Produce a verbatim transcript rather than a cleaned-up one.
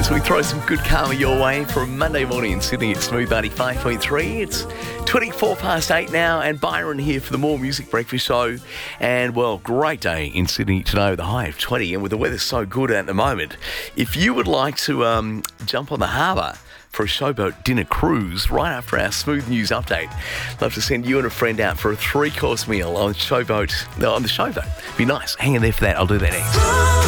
as we throw some good karma your way for a Monday morning in Sydney at Smooth ninety-five point three. It's twenty-four past eight now, and Byron here for the More Music Breakfast Show. And, well, great day in Sydney today with a high of twenty, and with the weather so good at the moment, if you would like to um, jump on the harbour for a showboat dinner cruise right after our Smooth News update, love to send you and a friend out for a three-course meal on showboat, no, on the showboat. Be nice. Hang in there for that. I'll do that next.